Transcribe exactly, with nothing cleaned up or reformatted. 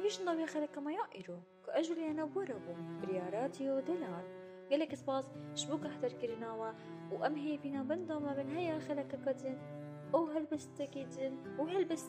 ويش نضوي خلك ما يائرو كأجل ينوربو برياراتيو دلار قالك سباس شبوك احتر كرناوا وأمهي بنا بندو ما بن هيا خلك كدن أو هلبس تكيدن وهلبس